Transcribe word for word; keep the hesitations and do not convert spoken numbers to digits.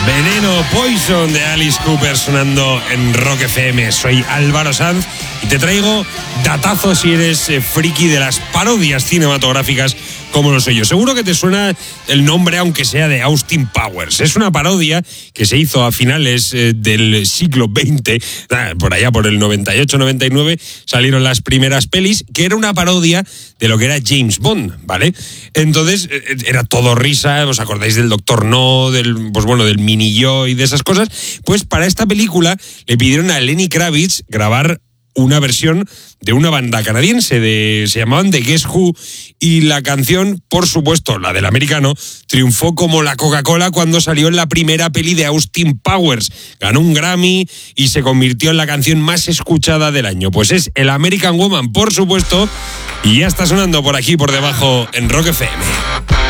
Veneno, Poison de Alice Cooper sonando en Rock F M. Soy Álvaro Sanz y te traigo datazos si eres eh, friki de las parodias cinematográficas como lo soy yo. Seguro que te suena el nombre, aunque sea de Austin Powers. Es una parodia que se hizo a finales eh, del siglo veinte, por allá por el noventa y ocho noventa y nueve salieron las primeras pelis, que era una parodia de lo que era James Bond, ¿vale? Entonces eh, era todo risa, ¿os acordáis del Doctor No, del, pues bueno, del Mini Yo y de esas cosas? Pues para esta película le pidieron a Lenny Kravitz grabar una versión de una banda canadiense, de, se llamaban The Guess Who, y la canción, por supuesto, la del americano, triunfó como la Coca-Cola cuando salió en la primera peli de Austin Powers. Ganó un Grammy y se convirtió en la canción más escuchada del año. Pues es el American Woman, por supuesto, y ya está sonando por aquí, por debajo, en Rock F M.